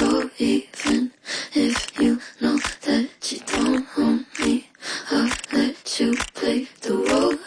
go even if you know that you don't own me. I'll let you play the role